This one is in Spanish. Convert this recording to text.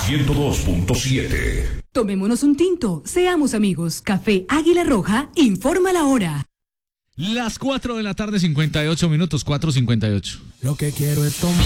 102.7. Tomémonos un tinto, seamos amigos. Café Águila Roja informa la hora. Las 4 de la tarde, 58 minutos, 4:58. Lo que quiero es tomar.